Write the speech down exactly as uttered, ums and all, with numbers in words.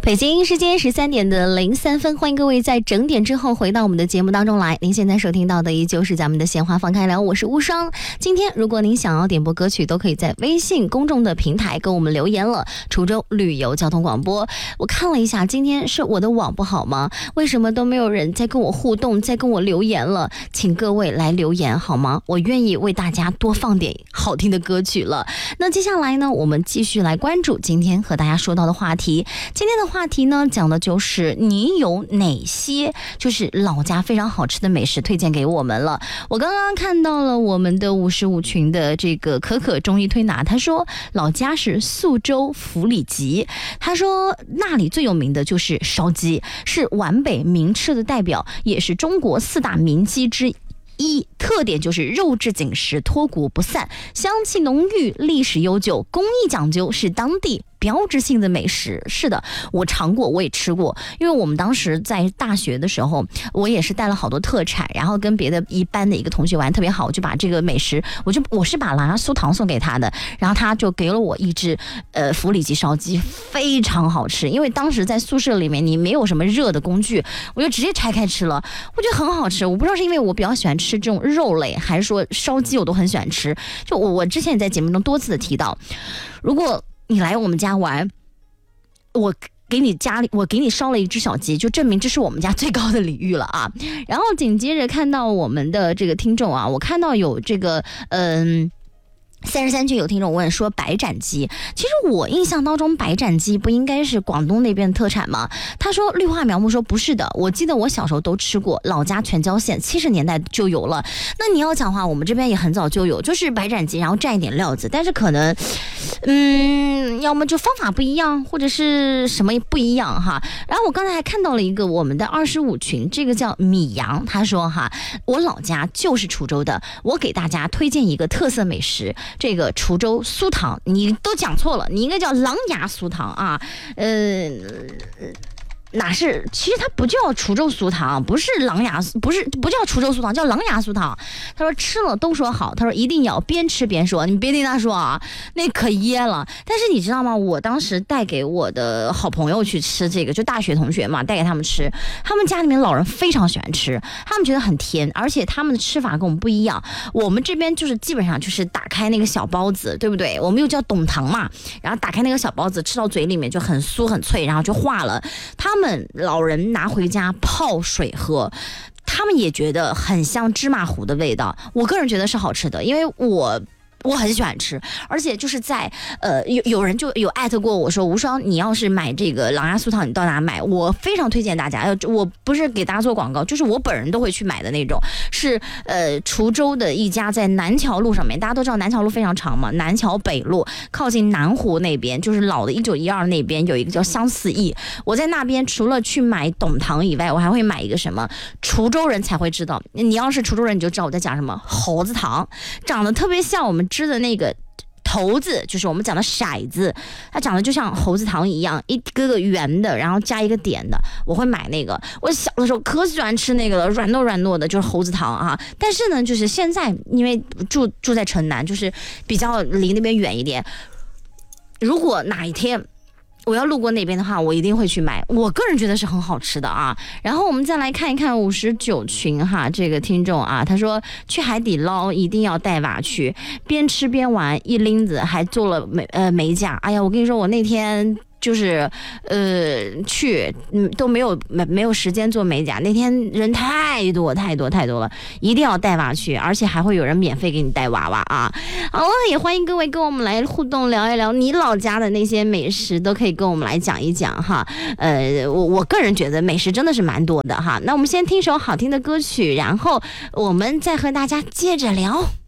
北京时间十三点的零三分，欢迎各位在整点之后回到我们的节目当中来。您现在收听到的依旧是咱们的闲话放开聊，我是无双。今天如果您想要点播歌曲，都可以在微信公众的平台跟我们留言了。滁州旅游交通广播，我看了一下，今天是我的网不好吗？为什么都没有人在跟我互动，在跟我留言了？请各位来留言好吗？我愿意为大家多放点好听的歌曲了。那接下来呢，我们继续来关注今天和大家说到的话题。今天的话题呢，讲的就是你有哪些就是老家非常好吃的美食推荐给我们了。我刚刚看到了我们的五十五群的这个可可中医推拿，他说老家是宿州府里集，他说那里最有名的就是烧鸡，是皖北名吃的代表，也是中国四大名鸡之一。一特点就是肉质紧实，脱骨不散，香气浓郁，历史悠久，工艺讲究，是当地标志性的美食。是的，我尝过，我也吃过，因为我们当时在大学的时候，我也是带了好多特产，然后跟别的一班的一个同学玩特别好，我就把这个美食，我就我是把狼牙酥糖送给他的，然后他就给了我一只呃府里脊烧鸡，非常好吃。因为当时在宿舍里面你没有什么热的工具，我就直接拆开吃了，我觉得很好吃。我不知道是因为我比较喜欢吃这种肉类，还是说烧鸡我都很喜欢吃。就我我之前也在节目中多次的提到，如果你来我们家玩，我给你家里我给你烧了一只小鸡，就证明这是我们家最高的礼遇了啊。然后紧接着看到我们的这个听众啊，我看到有这个嗯。三十三区有听众问说白斩鸡，其实我印象当中白斩鸡不应该是广东那边的特产吗？他说绿化苗木说不是的，我记得我小时候都吃过，老家全椒县七十年代就有了。那你要讲话，我们这边也很早就有，就是白斩鸡，然后蘸一点料子，但是可能嗯，要么就方法不一样，或者是什么不一样哈。然后我刚才还看到了一个我们的二十五群，这个叫米阳，他说哈，我老家就是滁州的，我给大家推荐一个特色美食，这个滁州酥糖，你都讲错了，你应该叫狼牙酥糖啊，呃。哪是？其实它不叫滁州酥糖，不是狼牙，不是不叫滁州酥糖，叫狼牙酥糖。他说吃了都说好，他说一定要边吃边说，你别听他说啊，那可噎了。但是你知道吗？我当时带给我的好朋友去吃这个，就大学同学嘛，带给他们吃，他们家里面老人非常喜欢吃，他们觉得很甜，而且他们的吃法跟我们不一样。我们这边就是基本上就是打开那个小包子，对不对？我们又叫董糖嘛，然后打开那个小包子，吃到嘴里面就很酥很脆，然后就化了。他们他们老人拿回家泡水喝，他们也觉得很像芝麻糊的味道。我个人觉得是好吃的，因为我我很喜欢吃，而且就是在呃有有人就有艾特过我说，无双你要是买这个狼牙酥糖你到哪买？我非常推荐大家，我不是给大家做广告，就是我本人都会去买的那种，是呃滁州的一家在南桥路上面，大家都知道南桥路非常长嘛，南桥北路靠近南湖那边，就是老的一九一二那边有一个叫相似意，我在那边除了去买董糖以外，我还会买一个什么滁州人才会知道，你要是滁州人你就知道我在讲什么，猴子糖，长得特别像我们吃的那个头子，就是我们讲的骰子，它长得就像猴子糖一样，一个个圆的，然后加一个点的，我会买那个。我小的时候可喜欢吃那个了，软糯软糯的，就是猴子糖啊。但是呢，就是现在因为住住在城南，就是比较离那边远一点，如果哪一天我要路过那边的话，我一定会去买，我个人觉得是很好吃的啊。然后我们再来看一看五十九群哈，这个听众啊，他说去海底捞一定要带娃去，边吃边玩，一拎子还做了美呃美甲。哎呀，我跟你说，我那天就是呃去嗯都没有没没有时间做美甲，那天人太多太多太多了，一定要带娃去，而且还会有人免费给你带娃娃啊。好了，也欢迎各位跟我们来互动聊一聊你老家的那些美食，都可以跟我们来讲一讲哈。呃，我我个人觉得美食真的是蛮多的哈。那我们先听首好听的歌曲，然后我们再和大家接着聊。